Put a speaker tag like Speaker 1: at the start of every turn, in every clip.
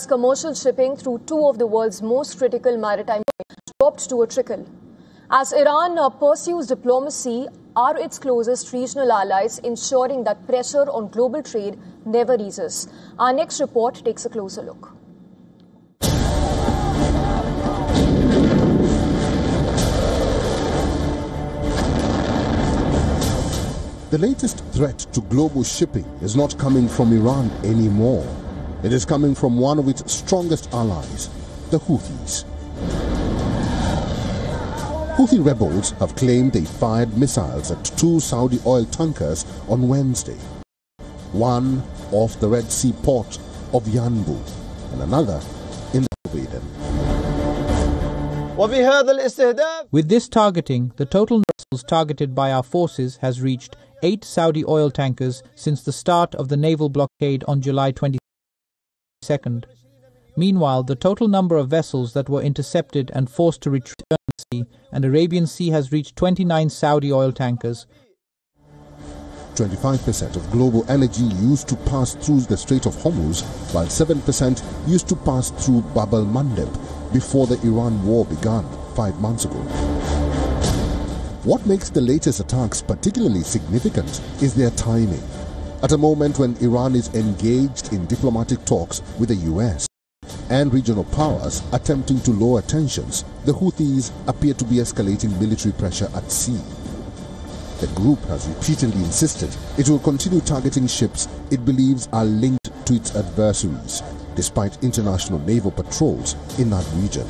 Speaker 1: commercial shipping through two of the world's most critical maritime points dropped to a trickle. As Iran pursues diplomacy, are its closest regional allies ensuring that pressure on global trade never eases? Our next report takes a closer look.
Speaker 2: The latest threat to global shipping is not coming from Iran anymore. It is coming from one of its strongest allies, the Houthis. Houthi rebels have claimed they fired missiles at two Saudi oil tankers on Wednesday. One off the Red Sea port of Yanbu and another in Aden.
Speaker 3: With this targeting, the total vessels targeted by our forces has reached 8 Saudi oil tankers since the start of the naval blockade on July 22nd. Meanwhile, the total number of vessels that were intercepted and forced to retreat to the and Arabian Sea has reached 29 Saudi oil tankers.
Speaker 2: 25% of global energy used to pass through the Strait of Hormuz, while 7% used to pass through Bab el-Mandeb before the Iran war began 5 months ago. What makes the latest attacks particularly significant is their timing. At a moment when Iran is engaged in diplomatic talks with the US and regional powers attempting to lower tensions, the Houthis appear to be escalating military pressure at sea. The group has repeatedly insisted it will continue targeting ships it believes are linked to its adversaries, despite international naval patrols in that region.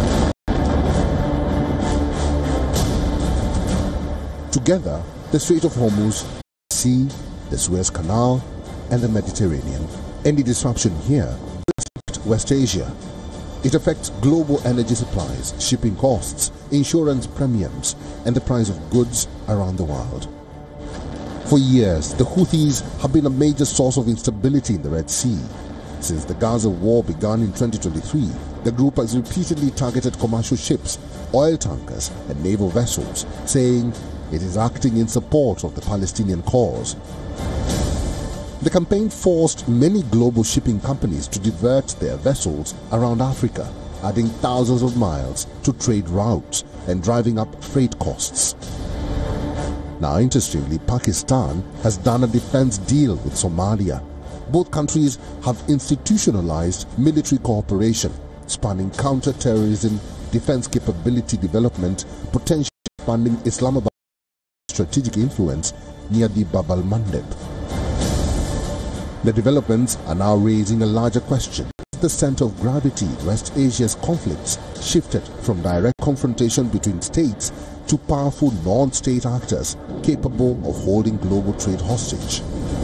Speaker 2: Together, the Strait of Hormuz, the Sea, the Suez Canal, and the Mediterranean. Any disruption here will affect West Asia. It affects global energy supplies, shipping costs, insurance premiums, and the price of goods around the world. For years, the Houthis have been a major source of instability in the Red Sea. Since the Gaza war began in 2023, the group has repeatedly targeted commercial ships, oil tankers, and naval vessels, saying it is acting in support of the Palestinian cause. The campaign forced many global shipping companies to divert their vessels around Africa, adding thousands of miles to trade routes and driving up freight costs. Now, interestingly, Pakistan has done a defense deal with Somalia. Both countries have institutionalized military cooperation, spanning counter-terrorism, defense capability development, potentially expanding Islamabad's strategic influence near the Bab el-Mandeb. The developments are now raising a larger question. The center of gravity in West Asia's conflicts shifted from direct confrontation between states to powerful non-state actors capable of holding global trade hostage.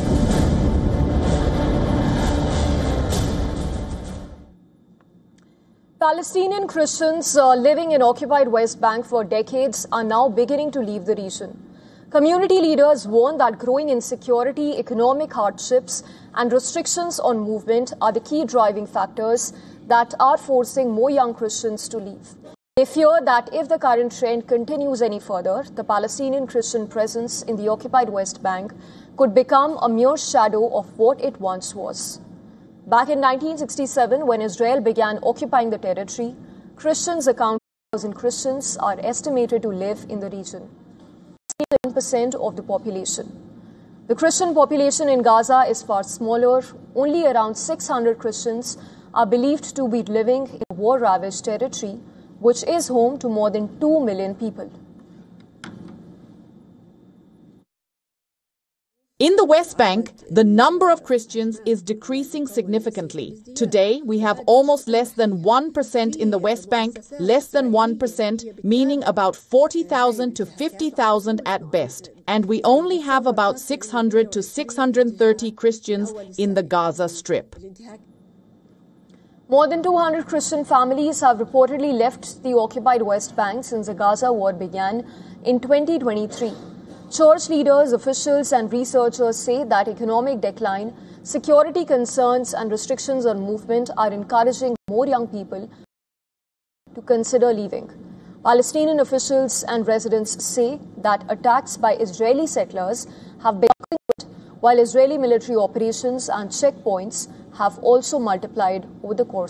Speaker 1: Palestinian Christians living in occupied West Bank for decades are now beginning to leave the region. Community leaders warn that growing insecurity, economic hardships, and restrictions on movement are the key driving factors that are forcing more young Christians to leave. They fear that if the current trend continues any further, the Palestinian Christian presence in the occupied West Bank could become a mere shadow of what it once was. Back in 1967, when Israel began occupying the territory, Christians account for 1,000 Christians are estimated to live in the region. 10% of the population. The Christian population in Gaza is far smaller. Only around 600 Christians are believed to be living in war-ravaged territory, which is home to more than 2 million people.
Speaker 4: In the West Bank, the number of Christians is decreasing significantly. Today, we have almost less than 1% in the West Bank, less than 1%, meaning about 40,000 to 50,000 at best. And we only have about 600 to 630 Christians in the Gaza Strip.
Speaker 1: More than 200 Christian families have reportedly left the occupied West Bank since the Gaza war began in 2023. Church leaders, officials and researchers say that economic decline, security concerns and restrictions on movement are encouraging more young people to consider leaving. Palestinian officials and residents say that attacks by Israeli settlers have been continued, while Israeli military operations and checkpoints have also multiplied over the course.